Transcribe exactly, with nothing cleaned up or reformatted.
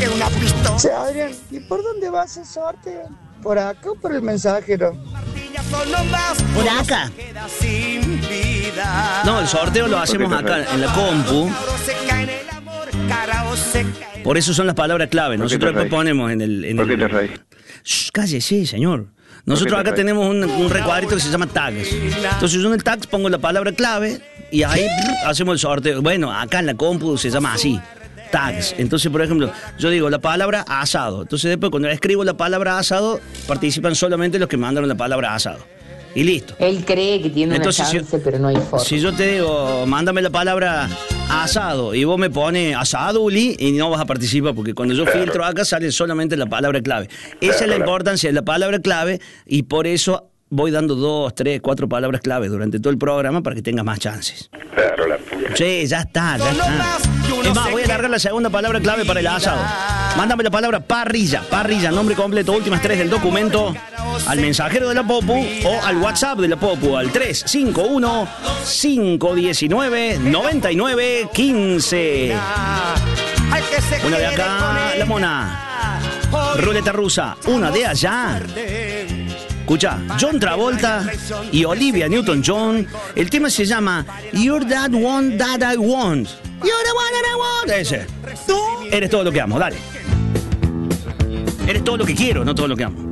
que una pistola. Che, Adrián, ¿y por dónde vas el sorteo? ¿Por acá o por el mensajero? Por acá. No, el sorteo lo hacemos acá en la compu. Por eso son las palabras clave. Nosotros después ponemos en el... En ¿Por qué el... te reís? Shh, cállese, señor. Nosotros acá tenemos un, un recuadrito que se llama tags. Entonces yo en el tags pongo la palabra clave y ahí hacemos el sorteo. Bueno, acá en la compu se llama así, tags. Entonces, por ejemplo, yo digo la palabra asado. Entonces después cuando escribo la palabra asado, participan solamente los que mandaron la palabra asado. Y listo. Él cree que tiene Entonces, una chance, si, pero no hay forma. Si yo te digo, mándame la palabra asado y vos me pones asado, Uli, y no vas a participar porque cuando yo filtro acá sale solamente la palabra clave. Esa es la importancia de la palabra clave y por eso voy dando dos, tres, cuatro palabras clave durante todo el programa para que tengas más chances. Claro, la puta. Sí, ya está, ya está. Es más, voy a alargar la segunda palabra clave para el asado. Mándame la palabra parrilla, parrilla, nombre completo, últimas tres del documento, al mensajero de la Popu o al WhatsApp de la Popu, al tres cinco uno, cinco uno nueve, nueve nueve uno cinco. Una de acá, la mona. Ruleta rusa, una de allá. Escucha, John Travolta y Olivia Newton-John. El tema se llama You're That One That I Want. You're the one that I want. Ese. Tú eres todo lo que amo, dale. Eres todo lo que quiero, no todo lo que amo.